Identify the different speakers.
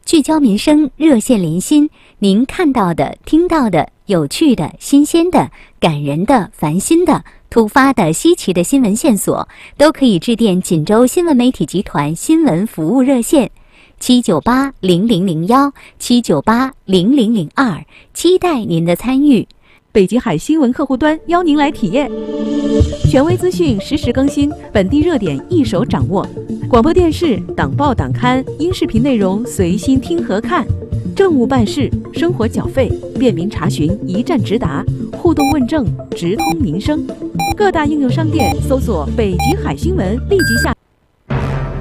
Speaker 1: 聚焦民生，热线连心。您看到的、听到的、有趣的、新鲜的、感人的、烦心的、突发的、稀奇的新闻线索，都可以致电锦州新闻媒体集团新闻服务热线798-0001、798-0002，期待您的参与。
Speaker 2: 北极海新闻客户端邀您来体验，权威资讯实时更新，本地热点一手掌握。广播电视、党报党刊、音视频内容随心听和看，政务办事、生活缴费、便民查询一站直达，互动问政直通民生。各大应用商店搜索北极海新闻，立即下。